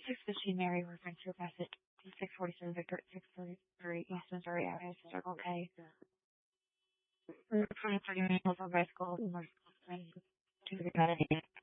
615 Mary Reference Your Passage, 647 Victor, 633 East Missouri Avenue, Circle K. 30 minutes of bicycle, to the